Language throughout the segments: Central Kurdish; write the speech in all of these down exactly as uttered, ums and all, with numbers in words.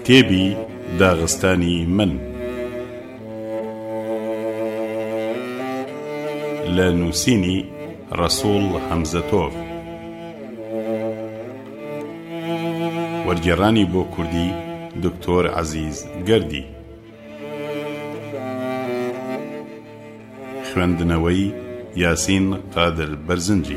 کتێبی داغستانی من لە نووسینی ڕەسوڵ حەمزەتۆڤ، وەرگێڕانی بۆ کوردی دکتۆر عەزیز گەردی، خوێندنەوەی یاسین قادر بەرزنجی.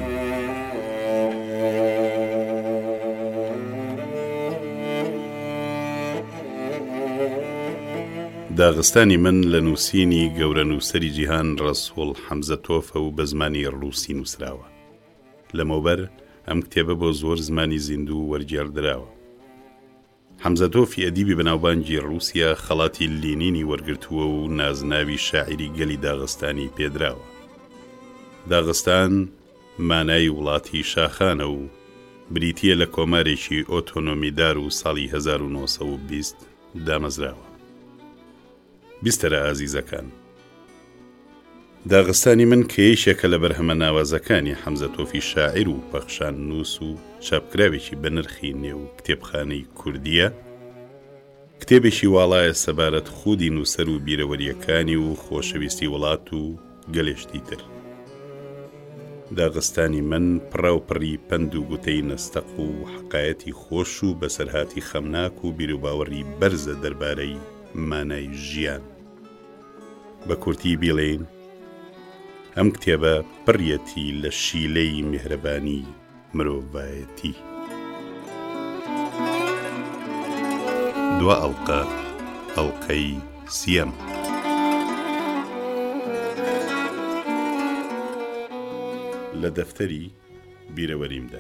داغستانی من لە نووسینی گەورە نووسەری جیهان ڕەسوڵ حەمزەتۆڤە و بە زمانی ڕووسی نووسراوە. لەمەوبەر ئەم کتێبە بۆ زۆر زمانی زیندوو وەرگێڕدراوە. حەمزەتۆڤی ئەدیبی بەناوبانگی ڕووسیا خەڵاتی لینینی وەرگرتووە و نازناوی شاعیری گەلی داغستانی پێدراوە. داغستان مانای وڵاتی شاخانە و بریتیە لە کۆمارێکی ئۆتۆنۆمیدار و ساڵی هەزار و نۆ سەد و بیست دامەزراوە. بیستەرە ئازیزەکان، داغستانی من کێیشێکە لە بەرهەمە ناوازەکانی حەمزەتۆڤی شاعیر و پەخشان نووس و چاپکراوێکی بەنرخی نێو کتێبخانەی کوردیە، کتێبێکی واڵایە سەبارەت خودی نووسەر و بیرەوەریەکانی و خۆشەویستی وڵات و گەلێشتی تر. داغستانی من پڕە و پڕی پەند و گوتەی نەستەق و حەقایەتی خۆش و بەسەرهاتی خەمناک و بیرروباوەڕی بەرزە دەربارەی مانای ژیان. بە کورتی بیڵێن ئەم کتێبە پڕیەتی لە شیلەی میهرەبانی مرۆڤایەتی. دوا ئەڵقە، ئەڵقەی سیەم. لە دەفتەری بیرەوەریمدا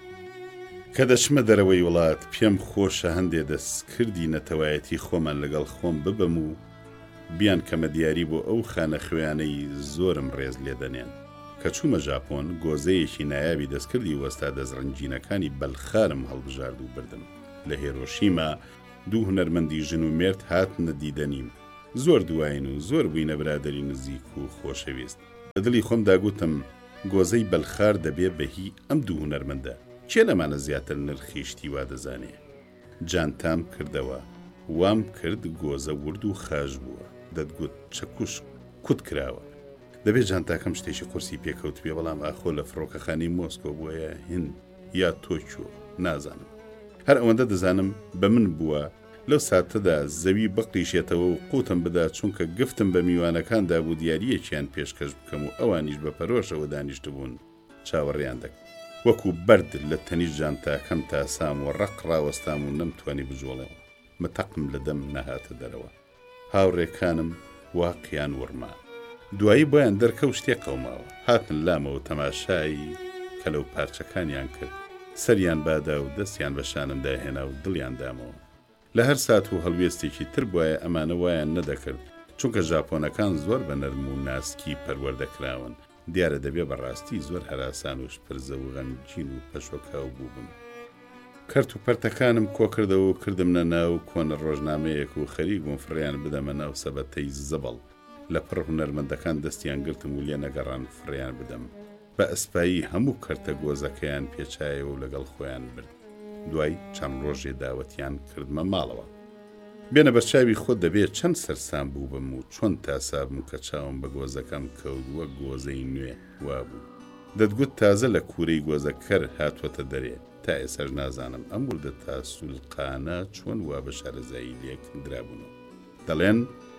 کە دەچمە دەرەوەی وڵات، پێم خۆشە هەندێ دەستکردی نەتەوایەتی خۆمان لەگەڵ خۆم ببەم و بیان کەمە دیاری بۆ ئەو خانە خوێنەی زۆرم ڕێز لێدەنێن. کە چوومە ژاپۆن، گۆزەیەکی نایابی دەستکردی وەستا دەستڕنجینەکانی بەلخارم هەڵبژارد و بردم. لە هێرۆشیما دوو هونەرمەندی ژن و مێرد هاتنە دیدەنیم. زۆر دوایین و زۆر بووینە برادەری نزیک و خۆشەویست. لە دڵی خۆمدا گوتم گۆزەی بەلخار دەبێ بەهی ئەم دوو هونەرمەندە. چێ لەمانە زیاتر نرخیشتی وا دەزانێ؟ جانتام کردەوە، وام کرد گۆزە ورد و خاش بووە. دەتگوت چەکوش کوت کراوە. دەبێت جانتاکەم شتێکی قورسی پێکەوت بێ، بەڵام ئاخۆ لە فڕۆکەخانی مۆسکۆ بووە هند یا تۆکیۆ نازانم. هەر ئەوەندە دەزانم بە من بووە لەو ساتەدا زەوی بقیشێتەوە و قوتم بدا، چونکە گفتم بە میوانەکاندا بوو دیاریەکیان پێشکەش بکەم و ئەوانیش بە پەرۆشەوە دانیشت بوون چاوەڕیان دەکەم. وەکو بەرد لە تەنیش جانتاکەم تاسام و ڕق ڕاوەستام و نەمتوانی بجۆڵەوە. متەقم لە دەم نەهاتە دەرەوە. هاوڕێکانم واقیان وڕما. دوایی بۆیان دەرکەوت شتێک قەوماوە. هاتن لامەوە تەماشایی کە لەو پارچەکانیان کرد. سەریان بادا و دەستیان بە شانمدا هێنا و دڵیان دامەوە. لە هەر سات و هەڵوێستێکی تر بواە ئەمانە وایان نەدەکرد، چونکە ژاپۆنەکان زۆر بە نەرم و ناسکی پەروەردەکراون. دیارە دەبێ بەڕاستی زۆر هەراسان و شپرزە و غەمگین و پەشۆکاو بووبم. کەرت و پەرتەکانم کۆ کردەوە و کردمنە ناو کۆنە ڕۆژنامەیەک و خەریک بووم فڕیان بدەمە ناو سەبەتەی زەبەڵ. لە پڕ هونەرمەندەکان دەستیان گرتم و لێ نەگەڕان فڕیان بدەم. بە ئەسپایی هەموو کەرتە گۆزەکەیان پێچایەوە و لەگەڵ خۆیان برد. دوای چەند ڕۆژێ داوەتیان کردمە ماڵەوە. بێنە بەرچاوی خۆت دەبێت چەند سەرسام بوو بم و چۆن تاسابم کە چاوم بە گۆزەکەم کەوتووە گۆزەی نوێ وابوو. دەتگوت تازە لە کوورەی گۆزەکەر هاتووەتە دەرێ. تا ئێسەر نازانم ئەم وردە تاسوولقانە چۆن وا بە شارەزایی لێک درابوونەوە. دەڵێن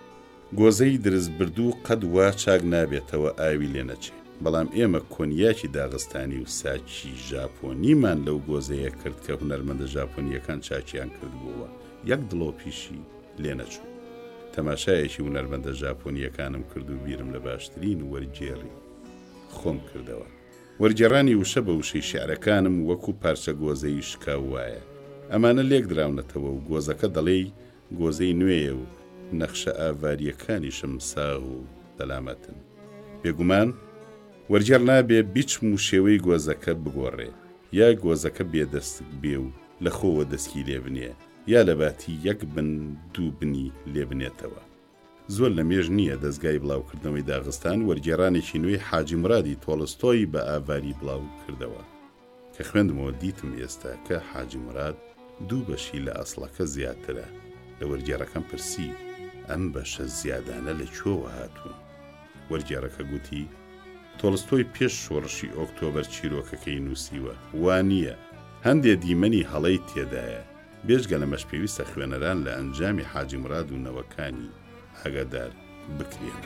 گۆزەی دروست بردوو قەد وا چاک نابێتەوە ئاوی لێ نەچێ. بەڵام ئێمە کۆنیاکی داغستانی و ساچی ژاپۆنیمان لەو گۆزەیە کرد کە هونەرمەندە ژاپۆنیەکان چاکیان کردبووە. یەک دڵۆ پیشی لێ نەچوو. تەماشایەکی هونەرمەندە ژاپۆنیەکانم کرد و بیرم لە باشترین وەرگێڕی خۆم کردەوە. وەرگێڕانی وشە بە وشەی شیعرەکانم وەکو پارچە گۆزەی شکاو وایە. ئەمانە لێک دراونەتەوە و گۆزەکە دەڵێ گۆزەی نوێیە و نەخشە ئاواریەکانیشم ساغ و دەلامەتن. بێگومان وەرگێڕ نابێ بیچم و شێوەی گۆزەکە بگۆڕێ، یا گۆزەکە بێدەست بێ و لە خۆوە دەسکی لێ بنێ، یا لە باتی یەک بن دوو بنی لێ بنێتەوە. زۆر لە مێژ نییە دەستگای بڵاوکردنەوەی داغستان وەرگێڕانێکی نوێی حاجی مرادی تۆڵستۆی بە ئاواری بڵاو کردەوە. کە خوێندمەوە دیتم ئێستا کە حاجی مراد دوو بەشی لە ئەسڵەکە زیاترە. لە وەرگێڕەکەم پرسی ئەم بەشە زیادانە لە کوێوە هاتوون. وەرگێڕەکە گوتی تۆڵستۆی پێش شۆڕشی ئۆکتۆبەر چیرۆکەکەی نووسیوە، وانییە هەندێ دیمەنی هەڵەی تێدایە، بێژگە لەمەش پێویستە خوێنەران لە ئەنجامی حاجی مراد و نەوەکانی ئاگادار بکرێن.